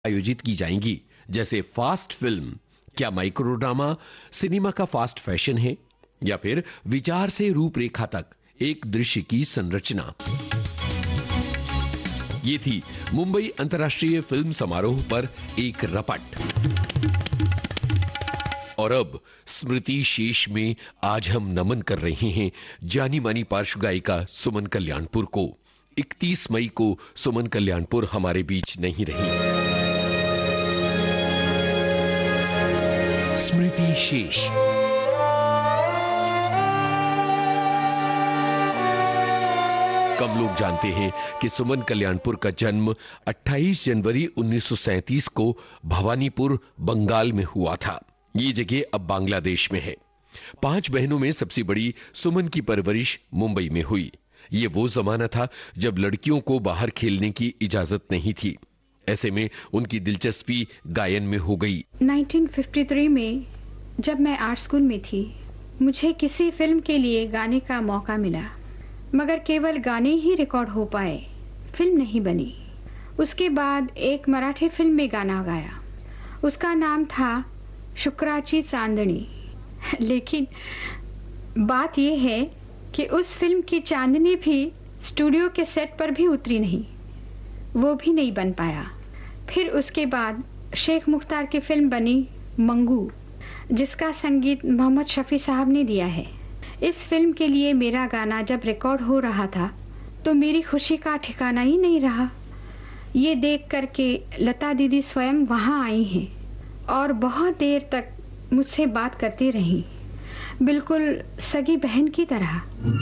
आयोजित की जाएंगी, जैसे फास्ट फिल्म, क्या माइक्रो ड्रामा सिनेमा का फास्ट फैशन है, या फिर विचार से रूपरेखा तक एक दृश्य की संरचना। ये थी मुंबई अंतर्राष्ट्रीय फिल्म समारोह पर एक रपट। और अब स्मृति शेष में आज हम नमन कर रहे हैं जानी मानी पार्श्व गायिका सुमन कल्याणपुर को। 31 मई को सुमन कल्याणपुर हमारे बीच नहीं रही। स्मृति शेष। कम लोग जानते हैं कि सुमन कल्याणपुर का जन्म 28 जनवरी 1937 को भवानीपुर, बंगाल में हुआ था। ये जगह अब बांग्लादेश में है। 5 बहनों में सबसे बड़ी सुमन की परवरिश मुंबई में हुई। ये वो जमाना था जब लड़कियों को बाहर खेलने की इजाजत नहीं थी। ऐसे में उनकी दिलचस्पी गायन में हो गई। 1953 में जब मैं आर्ट स्कूल में थी, मुझे किसी फिल्म के लिए गाने का मौका मिला, मगर केवल गाने ही रिकॉर्ड हो पाए, फिल्म नहीं बनी। उसके बाद एक मराठी फिल्म में गाना गाया। उसका नाम था शुक्राची चांदनी। लेकिन बात यह है कि उस फिल्म की चांदनी भी स्टूडियो के सेट पर भी उतरी नहीं, वो भी नहीं बन पाया। फिर उसके बाद शेख मुख्तार की फिल्म बनी मंगू, जिसका संगीत मोहम्मद शफी साहब ने दिया है। इस फिल्म के लिए मेरा गाना जब रिकॉर्ड हो रहा था तो मेरी खुशी का ठिकाना ही नहीं रहा। ये देख कर के लता दीदी स्वयं वहाँ आई हैं और बहुत देर तक मुझसे बात करती रहीं, बिल्कुल सगी बहन की तरह।